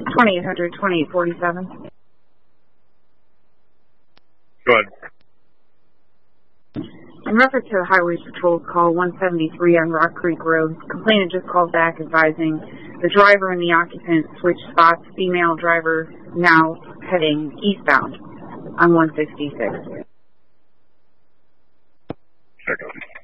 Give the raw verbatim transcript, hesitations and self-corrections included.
twenty-eight hundred, twenty-eight forty-seven. Go ahead. In reference to the Highway Patrol's call one seventy-three on Rock Creek Road, complainant just called back advising the driver and the occupant switched spots, female driver now heading eastbound on one sixty-six. Check out.